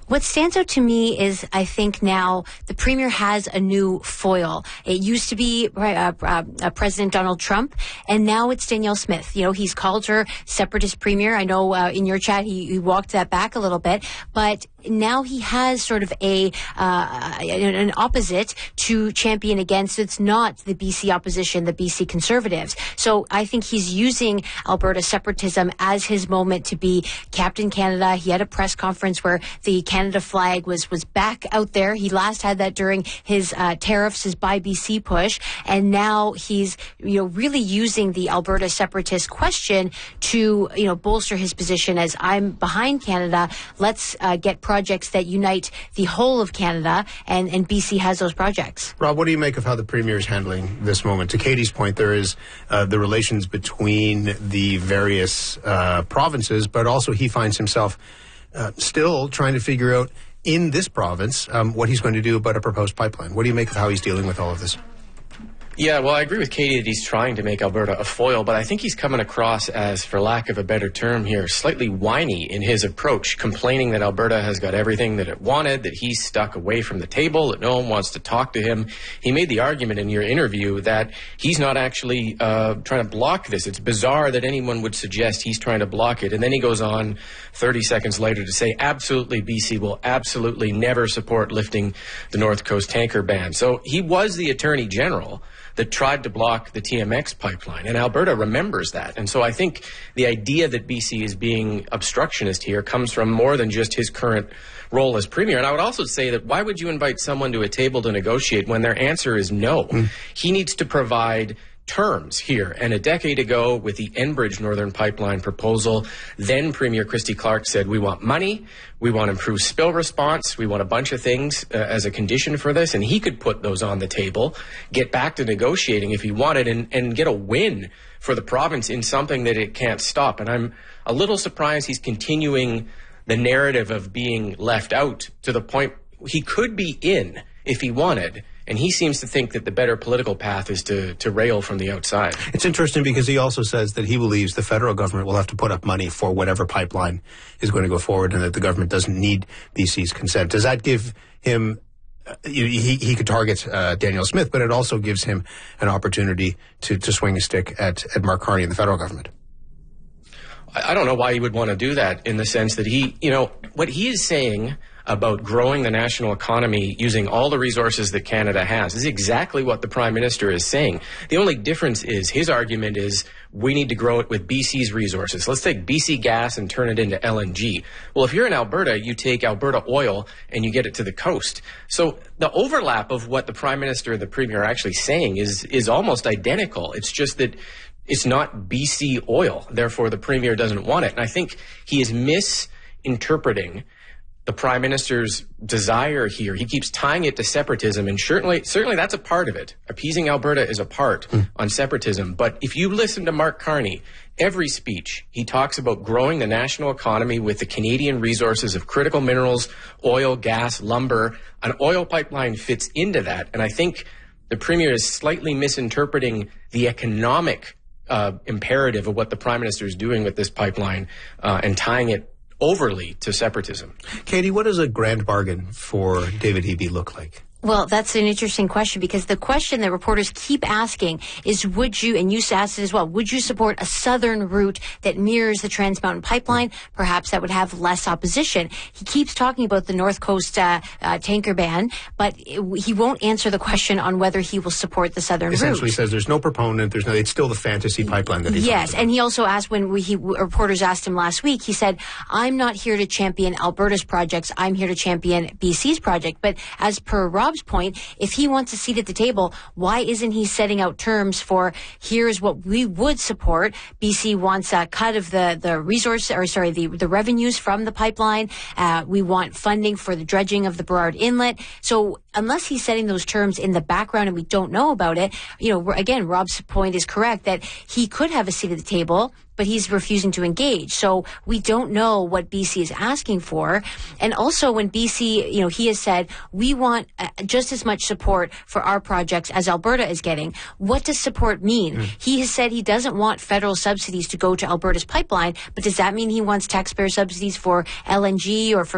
What stands out to me is I think now the Premier has a new foil. It used to be President Donald Trump, and now it's Danielle Smith. You know, he's called her separatist Premier. I know in your chat he walked that back a little bit, but now he has sort of an opposite to champion against. It's not the BC opposition, the BC Conservatives. So I think he's using Alberta separatism as his moment to be Captain Canada. He had a press conference where the Canada flag was back out there. He last had that during his tariffs, his Buy BC push, and now he's really using the Alberta separatist question to bolster his position as I'm behind Canada. Let's get projects that unite the whole of Canada, and BC has those projects. Rob, what do you make of how the Premier is handling this moment? To Katie's point, there is the relations between the various provinces, but also he finds himself still trying to figure out in this province what he's going to do about a proposed pipeline. What do you make of how he's dealing with all of this? Yeah, well, I agree with Katie that he's trying to make Alberta a foil, but I think he's coming across as, for lack of a better term here, slightly whiny in his approach, complaining that Alberta has got everything that it wanted, that he's stuck away from the table, that no one wants to talk to him. He made the argument in your interview that he's not actually trying to block this. It's bizarre that anyone would suggest he's trying to block it. And then he goes on 30 seconds later to say, absolutely, BC will absolutely never support lifting the North Coast tanker ban. So he was the Attorney General that tried to block the TMX pipeline, and Alberta remembers that. And so I think the idea that BC is being obstructionist here comes from more than just his current role as Premier. And I would also say that why would you invite someone to a table to negotiate when their answer is no? He needs to provide terms here. And a decade ago, with the Enbridge Northern Pipeline proposal, then Premier Christy Clark said, we want money, we want improved spill response, we want a bunch of things as a condition for this. And he could put those on the table, get back to negotiating if he wanted, and get a win for the province in something that it can't stop. And I'm a little surprised he's continuing the narrative of being left out to the point he could be in if he wanted. And he seems to think that the better political path is to rail from the outside. It's interesting because he also says that he believes the federal government will have to put up money for whatever pipeline is going to go forward, and that the government doesn't need BC's consent. Does that give him... He could target Danielle Smith, but it also gives him an opportunity to swing a stick at Mark Carney and the federal government. I don't know why he would want to do that, in the sense that what he is saying about growing the national economy using all the resources that Canada has is exactly what the Prime Minister is saying. The only difference is his argument is we need to grow it with BC's resources. Let's take BC gas and turn it into LNG. Well, if you're in Alberta, you take Alberta oil and you get it to the coast. So the overlap of what the Prime Minister and the Premier are actually saying is almost identical. It's just that it's not BC oil. Therefore, the Premier doesn't want it. And I think he is misinterpreting the Prime Minister's desire here. He keeps tying it to separatism, and certainly that's a part of it. Appeasing Alberta is a part on separatism. But if you listen to Mark Carney, every speech, he talks about growing the national economy with the Canadian resources of critical minerals, oil, gas, lumber. An oil pipeline fits into that. And I think the Premier is slightly misinterpreting the economic imperative of what the Prime Minister is doing with this pipeline and tying it overly to separatism. Katie, what does a grand bargain for David Eby look like? Well, that's an interesting question, because the question that reporters keep asking is, would you, and you asked it as well, would you support a southern route that mirrors the Trans Mountain Pipeline? Perhaps that would have less opposition. He keeps talking about the North Coast tanker ban, but he won't answer the question on whether he will support the southern route. Essentially says there's no proponent, it's still the fantasy pipeline that he's Yes, and he also asked, when reporters asked him last week, he said, I'm not here to champion Alberta's projects, I'm here to champion BC's project. But as per Rob's point, if he wants a seat at the table, why isn't he setting out terms for, here's what we would support? BC wants a cut of the revenues from the pipeline. We want funding for the dredging of the Burrard Inlet. So unless he's setting those terms in the background and we don't know about it, again, Rob's point is correct that he could have a seat at the table, but he's refusing to engage. So we don't know what BC is asking for. And also when BC, he has said, we want just as much support for our projects as Alberta is getting. What does support mean? He has said he doesn't want federal subsidies to go to Alberta's pipeline, but does that mean he wants taxpayer subsidies for LNG or for